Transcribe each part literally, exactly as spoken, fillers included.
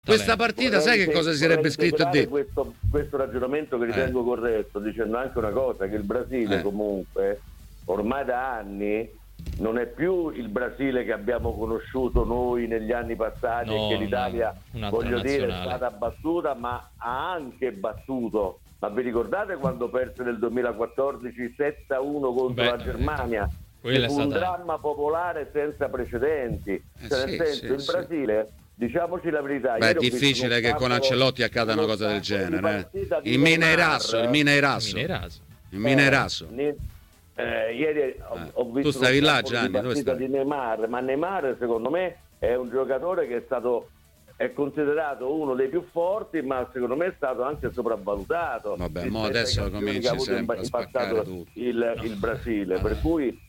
Questa partita, sai che cosa si sarebbe scritto e detto? Questo, questo ragionamento che ritengo eh. corretto, dicendo anche una cosa, che il Brasile eh. comunque ormai da anni non è più il Brasile che abbiamo conosciuto noi negli anni passati no, e che l'Italia, voglio dire, è stata battuta, ma ha anche battuto. Ma vi ricordate quando perse nel duemilaquattordici sette a uno contro Beh, la Germania? Che fu stata... un dramma popolare senza precedenti. Eh, cioè, nel sì, senso, sì, il sì. Brasile, diciamoci la verità. Beh, è difficile che con Ancelotti accada una cosa del genere. Eh. Il Mina e Rasso, il Mina e Rasso. Il Mina e Rasso. Eh, ieri ho, eh. ho visto tu stavi là, Gianni, dove stavi? Di Neymar, ma Neymar secondo me è un giocatore che è stato è considerato uno dei più forti, ma secondo me è stato anche sopravvalutato. Vabbè, mo adesso cominci sempre a spaccare tutto. Il, il Brasile, no. Per cui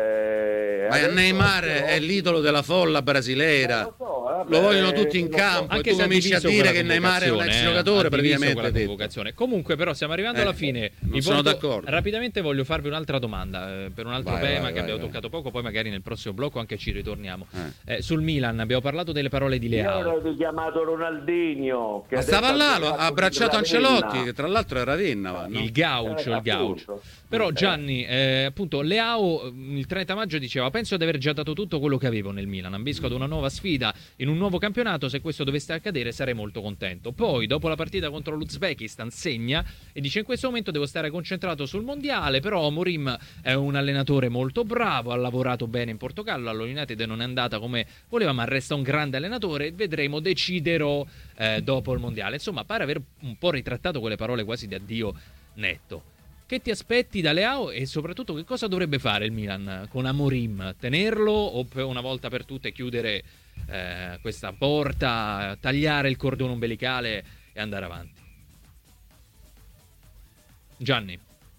eh, ma Neymar è l'idolo della folla brasileira, eh, lo, so, vabbè, lo vogliono tutti in campo, anche e tu cominci a dire che Neymar è un ex giocatore, eh, praticamente. Comunque però siamo arrivando eh, alla fine. Non sono voglio, d'accordo. Rapidamente voglio farvi un'altra domanda eh, per un altro vai, tema vai, che vai, abbiamo vai. toccato poco, poi magari nel prossimo blocco anche ci ritorniamo. Eh. Eh, sul Milan abbiamo parlato delle parole di Leao. Io avevo chiamato Ronaldinho, che ma stava là, ha abbracciato Ancelotti, che tra l'altro era Ravenna, no? il gaucho, eh, il gaucho. Però Gianni, eh, appunto, Leao il trenta maggio diceva: penso di aver già dato tutto quello che avevo nel Milan, ambisco ad una nuova sfida in un nuovo campionato, se questo dovesse accadere sarei molto contento. Poi dopo la partita contro l'Uzbekistan segna e dice: in questo momento devo stare concentrato sul mondiale, però Amorim è un allenatore molto bravo, ha lavorato bene in Portogallo, allo United non è andata come voleva, ma resta un grande allenatore, vedremo, deciderò eh, dopo il mondiale. Insomma, pare aver un po' ritrattato quelle parole quasi di addio netto. Che ti aspetti da Leao e soprattutto che cosa dovrebbe fare il Milan con Amorim? Tenerlo o per una volta per tutte chiudere eh, questa porta, tagliare il cordone ombelicale e andare avanti? Gianni.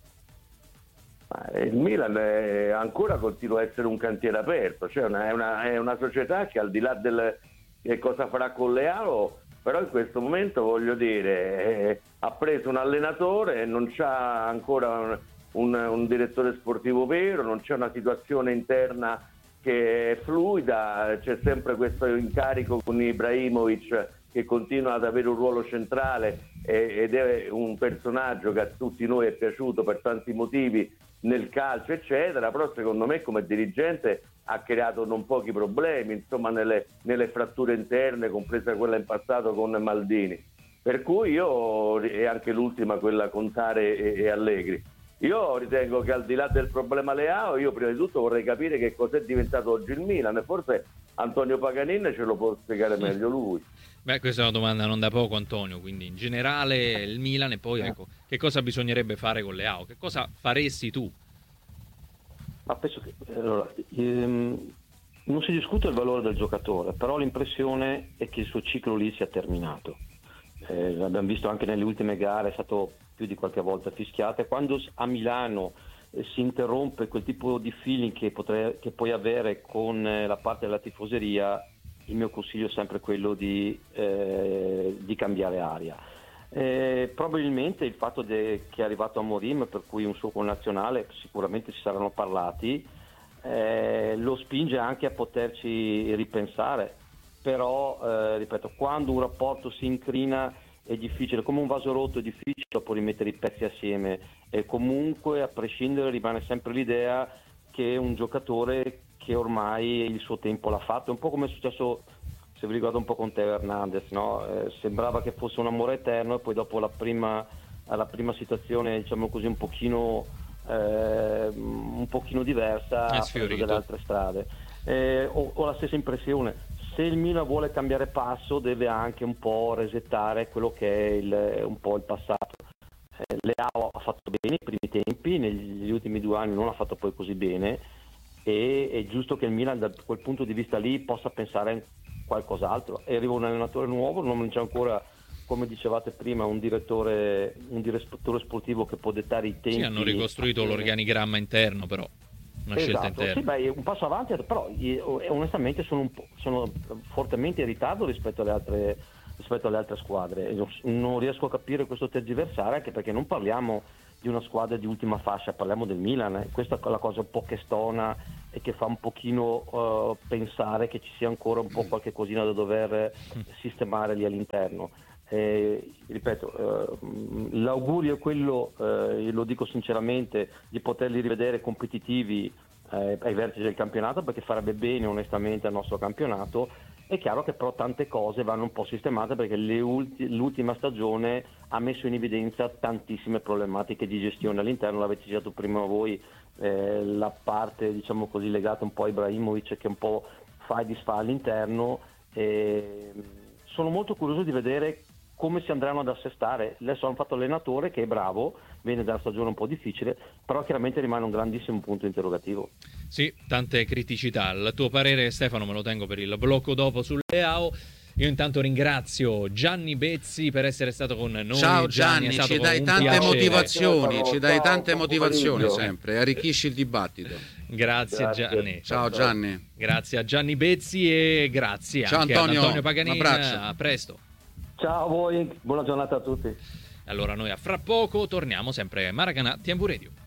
Il Milan è, ancora continua a essere un cantiere aperto, cioè una, è, una, è una società che al di là del che cosa farà con Leao, però in questo momento voglio dire eh, ha preso un allenatore e non c'ha ancora un, un, un direttore sportivo vero, non c'è una situazione interna che è fluida, c'è sempre questo incarico con Ibrahimovic che continua ad avere un ruolo centrale eh, ed è un personaggio che a tutti noi è piaciuto per tanti motivi nel calcio eccetera, però secondo me come dirigente ha creato non pochi problemi, insomma, nelle, nelle fratture interne, compresa quella in passato con Maldini. Per cui io, e anche l'ultima, quella con Tare e, e Allegri, io ritengo che al di là del problema Leao, io prima di tutto vorrei capire che cos'è diventato oggi il Milan, e forse Antonio Paganin ce lo può spiegare meglio lui. Beh, questa è una domanda non da poco, Antonio, quindi in generale il Milan e poi ecco, che cosa bisognerebbe fare con Leao? Che cosa faresti tu? Ma penso che allora, ehm, non si discute il valore del giocatore, però l'impressione è che il suo ciclo lì sia terminato. Eh, l'abbiamo visto anche nelle ultime gare, è stato più di qualche volta fischiato, e quando a Milano eh, si interrompe quel tipo di feeling che, potrei, che puoi avere con eh, la parte della tifoseria, il mio consiglio è sempre quello di, eh, di cambiare aria. Eh, probabilmente il fatto de- che è arrivato Amorim, per cui un suo connazionale, sicuramente si saranno parlati, eh, lo spinge anche a poterci ripensare, però eh, ripeto, quando un rapporto si incrina è difficile, come un vaso rotto è difficile dopo rimettere i pezzi assieme, e comunque a prescindere rimane sempre l'idea che è un giocatore che ormai il suo tempo l'ha fatto, è un po' come è successo, se vi ricordo, un po' con Teo Hernandez, no? Eh, sembrava che fosse un amore eterno, e poi dopo la prima, la prima situazione, diciamo così, un pochino eh, un pochino diversa, ha preso delle altre strade. Eh, ho, ho la stessa impressione, se il Milan vuole cambiare passo deve anche un po' resettare quello che è il, un po' il passato. Eh, Leao ha fatto bene i primi tempi, negli ultimi due anni non ha fatto poi così bene, e è giusto che il Milan da quel punto di vista lì possa pensare a qualcos'altro. E arriva un allenatore nuovo, non c'è ancora, come dicevate prima, un direttore un direttore sportivo che può dettare i tempi. Sì, hanno ricostruito eh, l'organigramma interno, però una esatto, scelta interna. Sì, beh, un passo avanti, però io, onestamente sono, un po', sono fortemente in ritardo rispetto alle altre rispetto alle altre squadre. Non riesco a capire questo tergiversare, anche perché non parliamo di una squadra di ultima fascia, parliamo del Milan, eh. Questa è la cosa un po' che stona e che fa un pochino uh, pensare che ci sia ancora un po' qualche cosina da dover sistemare lì all'interno. Eh, ripeto, eh, l'augurio è quello, eh, lo dico sinceramente, di poterli rivedere competitivi eh, ai vertici del campionato, perché farebbe bene onestamente al nostro campionato. È chiaro che però tante cose vanno un po' sistemate, perché le ulti- l'ultima stagione ha messo in evidenza tantissime problematiche di gestione all'interno. L'avete citato prima voi, eh, la parte diciamo così legata un po' a Ibrahimovic, che un po' fa e disfa all'interno. Eh, sono molto curioso di vedere come si andranno ad assestare. Adesso hanno fatto allenatore che è bravo, viene da una stagione un po' difficile, però chiaramente rimane un grandissimo punto interrogativo. Sì, tante criticità. Il tuo parere, Stefano, me lo tengo per il blocco dopo sul Leao. Io intanto ringrazio Gianni Bezzi per essere stato con noi. Ciao Gianni, Gianni ci dai tante piacere. motivazioni, ci dai tante ciao, motivazioni sempre, arricchisci il dibattito. Grazie, grazie Gianni. Ciao Gianni. Grazie a Gianni Bezzi e grazie ciao, anche Antonio, ad Antonio Paganin. Un abbraccio. A presto. Ciao a voi, buona giornata a tutti. Allora noi a fra poco torniamo sempre a Maracanã T V Radio.